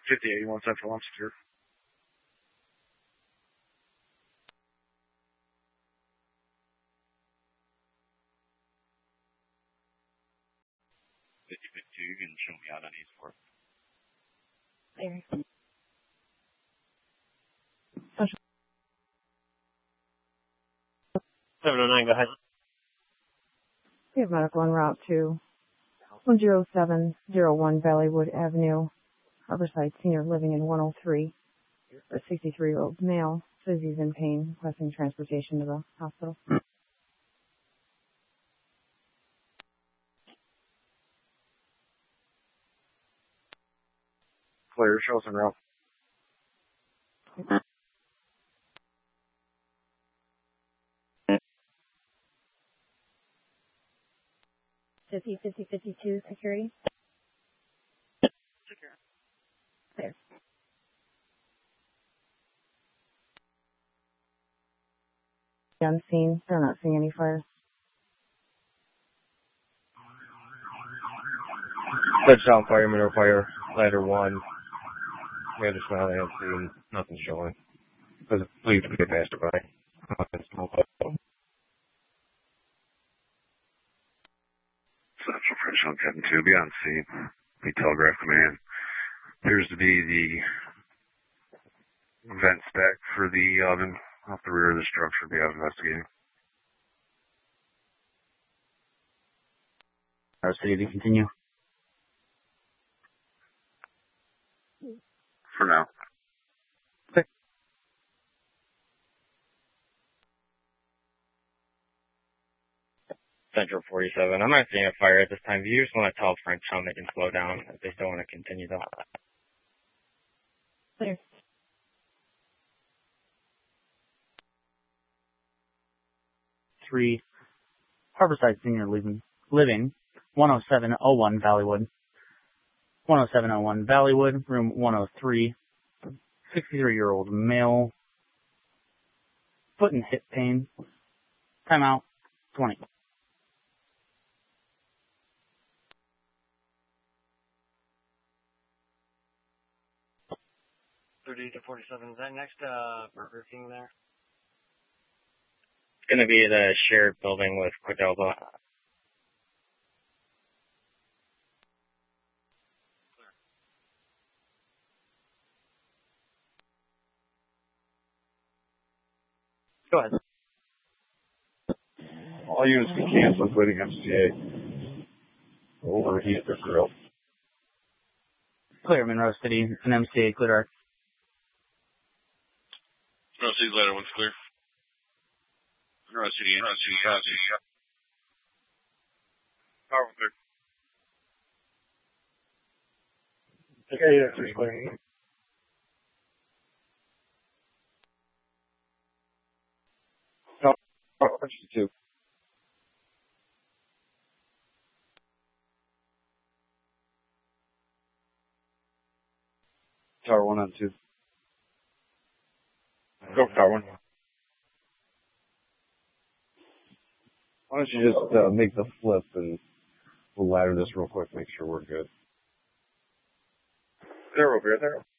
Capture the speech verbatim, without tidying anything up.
fifty eighty-one Central, I'm secure. fifty fifty-two, you can show me out on East four. There. seven oh nine, go ahead. We have medical en route to one zero seven zero one Valleywood Avenue, Harborside Senior Living in one oh three. A sixty-three-year-old male says he's in pain, requesting transportation to the hospital. Clear, show us en route. fifty fifty fifty-two security. Secure. There. On scene, they're not seeing any fire. Touchdown fireman or fire ladder one. We had a smile and scene, nothing showing. Because please get faster by. Central French on Kevin two, be on scene. Be telegraph command. Appears to be the vent stack for the oven off the rear of the structure. Be out investigating. Our city to continue. For now. Central forty-seven. I'm not seeing a fire at this time. If you just want to tell French how they can slow down if they still want to continue though. Clear. Three, Harborside Senior Living, Living, one oh seven oh one Valleywood. one oh seven oh one Valleywood, room one oh three. sixty-three-year-old male. Foot and hip pain. Timeout, twenty. thirty to forty-seven. Is that next uh, Burger King there? It's going to be the shared building with Cordova. Go ahead. All units be canceled, including M C A. Overheat the grill. Clear, Monroe City, an M C A, clear arc. Monroe City's ladder one's clear. Monroe City, Monroe City, Monroe City. Power clear. Okay, yeah, three clear. No, oh, two. Tower one on two. Go for tower one. Why don't you just uh, make the flip and we'll ladder this real quick, make sure we're good. They're over here, they're